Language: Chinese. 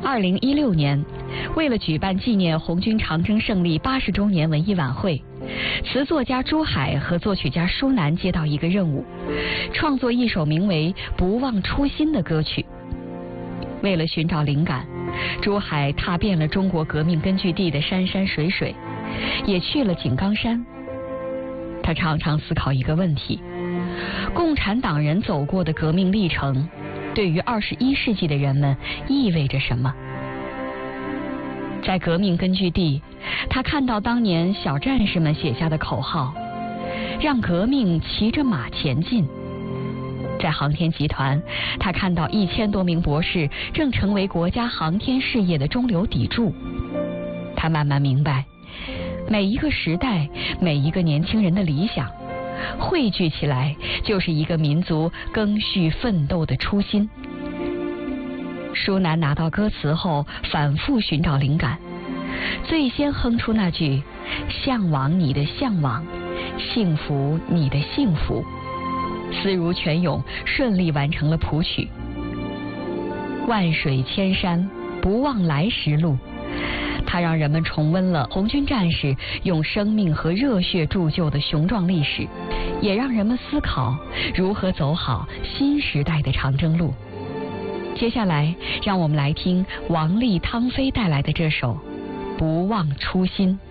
2016年，为了举办纪念红军长征胜利80周年文艺晚会，词作家朱海和作曲家舒楠接到一个任务，创作一首名为《不忘初心》的歌曲。为了寻找灵感，朱海踏遍了中国革命根据地的山山水水，也去了井冈山。他常常思考一个问题：共产党人走过的革命历程，对于21世纪的人们意味着什么？在革命根据地，他看到当年小战士们写下的口号：让革命骑着马前进。在航天集团，他看到1000多名博士正成为国家航天事业的中流砥柱。他慢慢明白，每一个时代，每一个年轻人的理想，汇聚起来就是一个民族赓续奋斗的初心。舒楠拿到歌词后，反复寻找灵感，最先哼出那句向往你的向往，幸福你的幸福，思如泉涌，顺利完成了谱曲。万水千山，不忘来时路，它让人们重温了红军战士用生命和热血铸就的雄壮历史，也让人们思考如何走好新时代的长征路。接下来，让我们来听王丽、汤飞带来的这首《不忘初心》。